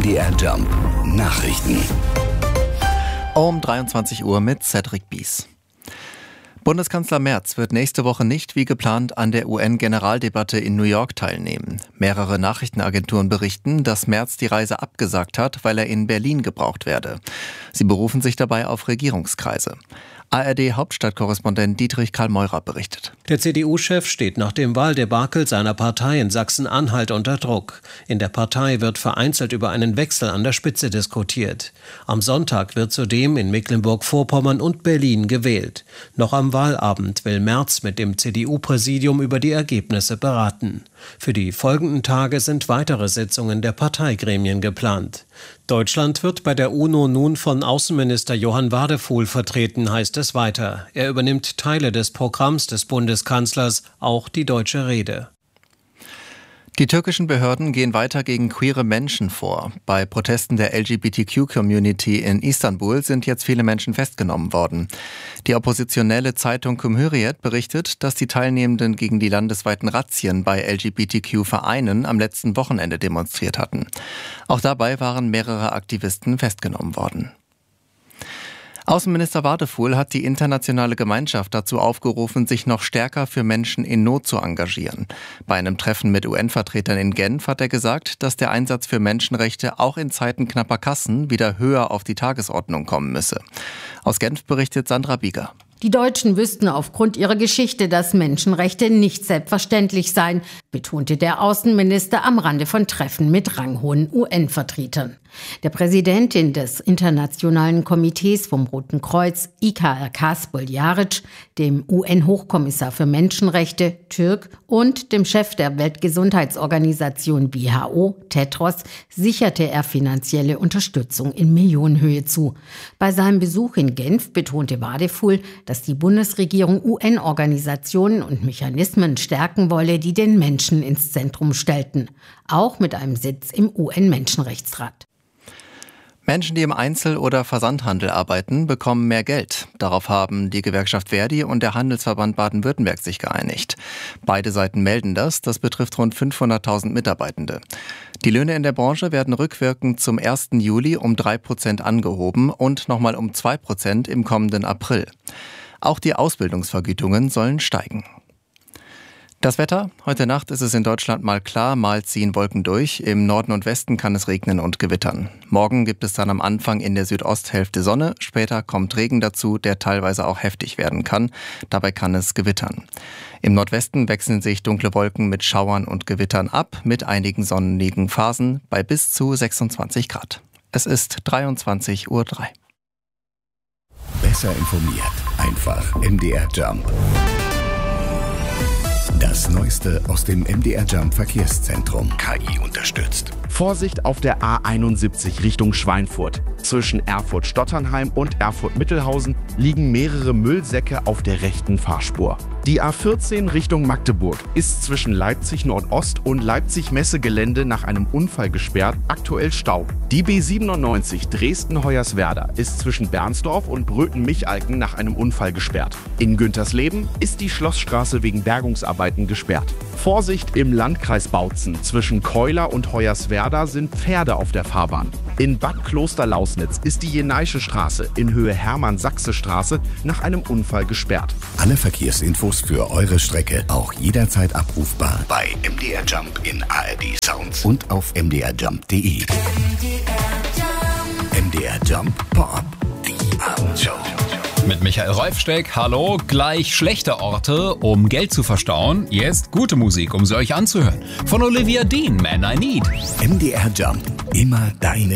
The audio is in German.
MDR Jump Nachrichten. Um 23 Uhr mit Cedric Bies. Bundeskanzler Merz wird nächste Woche nicht wie geplant an der UN-Generaldebatte in New York teilnehmen. Mehrere Nachrichtenagenturen berichten, dass Merz die Reise abgesagt hat, weil er in Berlin gebraucht werde. Sie berufen sich dabei auf Regierungskreise. ARD-Hauptstadtkorrespondent Dietrich Karl Meurer berichtet. Der CDU-Chef steht nach dem Wahldebakel seiner Partei in Sachsen-Anhalt unter Druck. In der Partei wird vereinzelt über einen Wechsel an der Spitze diskutiert. Am Sonntag wird zudem in Mecklenburg-Vorpommern und Berlin gewählt. Noch am Wahlabend will Merz mit dem CDU-Präsidium über die Ergebnisse beraten. Für die folgenden Tage sind weitere Sitzungen der Parteigremien geplant. Deutschland wird bei der UNO nun von Außenminister Johann Wadephul vertreten, heißt es weiter. Er übernimmt Teile des Programms des Bundeskanzlers, auch die deutsche Rede. Die türkischen Behörden gehen weiter gegen queere Menschen vor. Bei Protesten der LGBTQ-Community in Istanbul sind jetzt viele Menschen festgenommen worden. Die oppositionelle Zeitung Cumhuriyet berichtet, dass die Teilnehmenden gegen die landesweiten Razzien bei LGBTQ-Vereinen am letzten Wochenende demonstriert hatten. Auch dabei waren mehrere Aktivisten festgenommen worden. Außenminister Wadephul hat die internationale Gemeinschaft dazu aufgerufen, sich noch stärker für Menschen in Not zu engagieren. Bei einem Treffen mit UN-Vertretern in Genf hat er gesagt, dass der Einsatz für Menschenrechte auch in Zeiten knapper Kassen wieder höher auf die Tagesordnung kommen müsse. Aus Genf berichtet Sandra Bieger. Die Deutschen wüssten aufgrund ihrer Geschichte, dass Menschenrechte nicht selbstverständlich seien, betonte der Außenminister am Rande von Treffen mit ranghohen UN-Vertretern. Der Präsidentin des Internationalen Komitees vom Roten Kreuz, İKRK Spoljaric, dem UN-Hochkommissar für Menschenrechte, Türk, und dem Chef der Weltgesundheitsorganisation WHO, Tedros, sicherte er finanzielle Unterstützung in Millionenhöhe zu. Bei seinem Besuch in Genf betonte Wadephul, dass die Bundesregierung UN-Organisationen und Mechanismen stärken wolle, die den Menschen ins Zentrum stellten, auch mit einem Sitz im UN-Menschenrechtsrat. Menschen, die im Einzel- oder Versandhandel arbeiten, bekommen mehr Geld. Darauf haben die Gewerkschaft Verdi und der Handelsverband Baden-Württemberg sich geeinigt. Beide Seiten melden das. Das betrifft rund 500.000 Mitarbeitende. Die Löhne in der Branche werden rückwirkend zum 1. Juli um 3% angehoben und nochmal um 2% im kommenden April. Auch die Ausbildungsvergütungen sollen steigen. Das Wetter: Heute Nacht ist es in Deutschland mal klar, mal ziehen Wolken durch. Im Norden und Westen kann es regnen und gewittern. Morgen gibt es dann am Anfang in der Südosthälfte Sonne. Später kommt Regen dazu, der teilweise auch heftig werden kann. Dabei kann es gewittern. Im Nordwesten wechseln sich dunkle Wolken mit Schauern und Gewittern ab, mit einigen sonnigen Phasen bei bis zu 26 Grad. Es ist 23:03 Uhr. Besser informiert, einfach MDR Jump. Das Neueste aus dem MDR Jump Verkehrszentrum. KI unterstützt. Vorsicht auf der A71 Richtung Schweinfurt. Zwischen Erfurt-Stotternheim und Erfurt-Mittelhausen liegen mehrere Müllsäcke auf der rechten Fahrspur. Die A14 Richtung Magdeburg ist zwischen Leipzig Nordost und Leipzig Messegelände nach einem Unfall gesperrt, aktuell Stau. Die B97 Dresden-Hoyerswerda ist zwischen Bernsdorf und Bröthen-Michalken nach einem Unfall gesperrt. In Güntersleben ist die Schlossstraße wegen Bergungsarbeiten gesperrt. Vorsicht im Landkreis Bautzen. Zwischen Keuler und Hoyerswerda sind Pferde auf der Fahrbahn. In Bad Klosterlausnitz ist die Jenaische Straße in Höhe Hermann-Sachse-Straße nach einem Unfall gesperrt. Alle Verkehrsinfos für eure Strecke auch jederzeit abrufbar bei MDR Jump in ARD Sounds und auf mdrjump.de. MDR Jump Pop, die Abendshow. Mit Michael Reufsteck, hallo, gleich schlechte Orte, um Geld zu verstauen. Jetzt gute Musik, um sie euch anzuhören. Von Olivia Dean, Man I Need. MDR Jump, immer deine